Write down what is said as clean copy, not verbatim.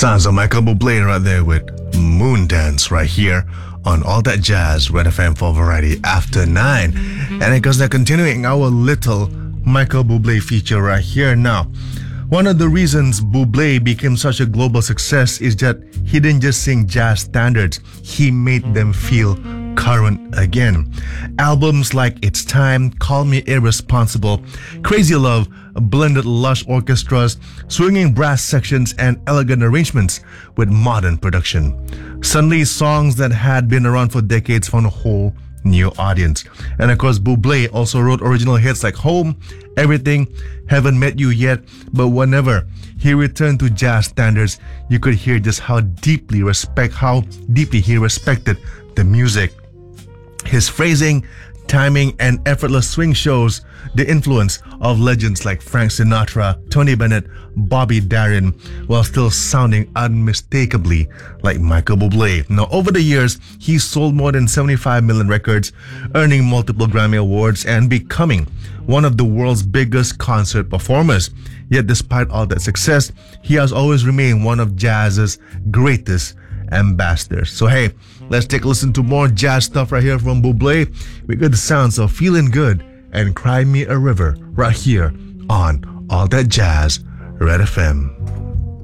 Sounds of Michael Bublé right there with Moon Dance right here on All That Jazz, Red FM for Variety after 9. And of course, they're continuing our little Michael Bublé feature right here now. One of the reasons Bublé became such a global success is that he didn't just sing jazz standards, he made them feel current again. Albums like It's Time, Call Me Irresponsible, Crazy Love blended lush orchestras, swinging brass sections, and elegant arrangements with modern production. Suddenly, songs that had been around for decades found a whole new audience. And of course, Bublé also wrote original hits like Home, Everything, Haven't Met You Yet, but whenever he returned to jazz standards, you could hear just how deeply he respected the music. His phrasing, timing, and effortless swing shows the influence of legends like Frank Sinatra, Tony Bennett, Bobby Darin, while still sounding unmistakably like Michael Bublé. Now, over the years, he sold more than 75 million records, earning multiple Grammy Awards and becoming one of the world's biggest concert performers. Yet, despite all that success, he has always remained one of jazz's greatest ambassadors. So hey, let's take a listen to more jazz stuff right here from Bublé. We got the sounds of Feeling Good and Cry Me a River right here on All That Jazz, Red FM.